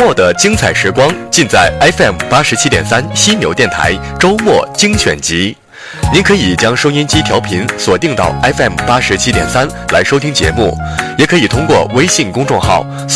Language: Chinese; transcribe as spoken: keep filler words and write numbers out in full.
末的精彩时光尽在 F M 八十七点三犀牛电台周末精选集。您可以将收音机调频锁定到 F M 八十七点三来收听节目，也可以通过微信公众号